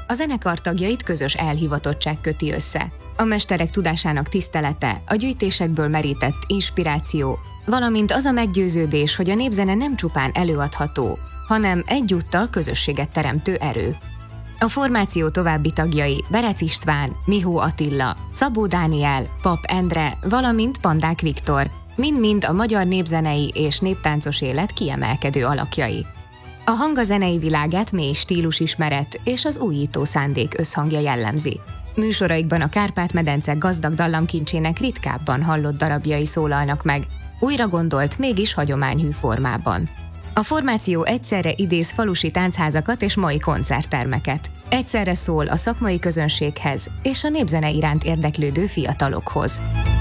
A zenekar tagjait közös elhivatottság köti össze. A mesterek tudásának tisztelete, a gyűjtésekből merített inspiráció, valamint az a meggyőződés, hogy a népzene nem csupán előadható, hanem egyúttal közösséget teremtő erő. A formáció további tagjai Berec István, Mihó Attila, Szabó Dániel, Pap Endre, valamint Pandák Viktor, mind-mind a magyar népzenei és néptáncos élet kiemelkedő alakjai. A hang a zenei világát mély stílusismeret és az újító szándék összhangja jellemzi. Műsoraikban a Kárpát-medence gazdag dallamkincsének ritkábban hallott darabjai szólalnak meg, újra gondolt, mégis hagyományhű formában. A formáció egyszerre idéz falusi táncházakat és mai koncerttermeket. Egyszerre szól a szakmai közönséghez és a népzene iránt érdeklődő fiatalokhoz.